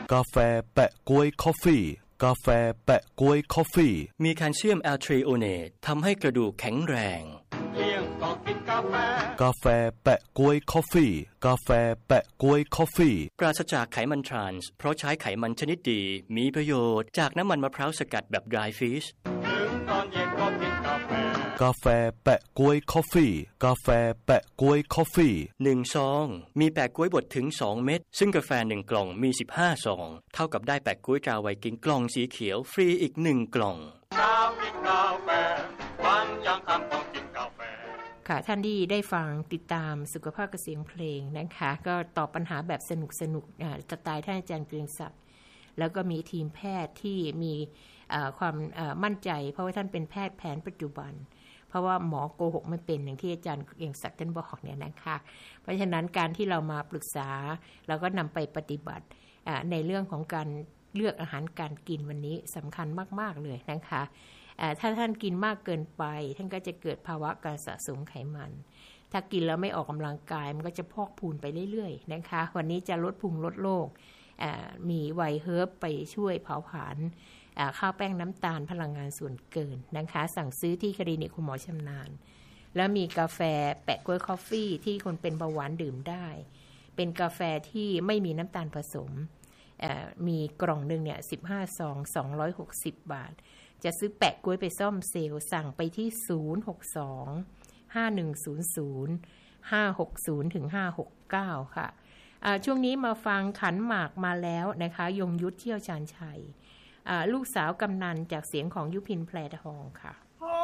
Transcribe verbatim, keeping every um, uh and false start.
กาแฟแปะก๊วยคอฟฟี่กาแฟแปะก๊วยคอฟฟี่มีแคลเซียมแอลทรีโอเนตทำให้กระดูกแข็งแรงเที่ยงก็กินกาแฟกาแฟแปะก๊วยคอฟฟี่กาแฟแปะก๊วยคอฟฟี่ปราศจากไขมันทรานส์เพราะใช้ไขมันชนิดดีมีประโยชน์จากน้ำมันมะพร้าวสกัดแบบ dry fish ถึงตอนเย็นก็กินกาแฟกาแฟแปะก๊วยคอฟฟี่กาแฟแปะก๊วยคอฟฟี่หนึ่งซองมีแปะก๊วยบดถึงสองเม็ดซึ่งกาแฟหนึ่งกล่องมีสิบห้าซองเท่ากับได้แปะก๊วยตราไวกิ้งกล่องสีเขียวฟรีอีกหนึ่งกล่องเช้ากินกาแฟวันยังค่ำต้องกินกาแฟค่ะท่านที่ได้ฟังติดตามสุขภาพกับเสียงเพลงนะคะก็ตอบปัญหาแบบสนุกสนุกสไตล์ท่านอาจารย์เกรียงศักดิ์แล้วก็มีทีมแพทย์ที่มีความมั่นใจเพราะว่าท่านเป็นแพทย์แผนปัจจุบันเพราะว่าหมอโกหกไม่เป็นอย่างที่อาจารย์เกรียงศักดิ์ท่านบอกเนี่ยนะคะเพราะฉะนั้นการที่เรามาปรึกษาเราก็นำไปปฏิบัติในเรื่องของการเลือกอาหารการกินวันนี้สำคัญมากๆเลยนะคะถ้าท่านกินมากเกินไปท่านก็จะเกิดภาวะการสะสมไขมันถ้ากินแล้วไม่ออกกำลังกายมันก็จะพอกพูนไปเรื่อยๆนะคะวันนี้จะลดพุงลดโรคมีไวเฮิร์บไปช่วยเผาผลาญข้าวแป้งน้ำตาลพลังงานส่วนเกินนะคะสั่งซื้อที่คลินิกคุณหมอชำนาญแล้วมีกาแฟแปะกล้วยคอฟฟี่ที่คนเป็นเบาหวานดื่มได้เป็นกาแฟที่ไม่มีน้ำตาลผสมมีกล่องนึงเนี่ยสิบห้าซองสองร้อยหกสิบบาทจะซื้อแปะกล้วยไปซ่อมเซลล์สั่งไปที่ศูนย์ หก สอง ห้า หนึ่ง ศูนย์ ศูนย์ ห้า หก ศูนย์ ถึง ห้า หก เก้าค่ะช่วงนี้มาฟังขันหมากมาแล้วนะคะยงยุทธเที่ยวชาญชัยลูกสาวกำนันจากเสียงของยุพินแพรทองค่ะ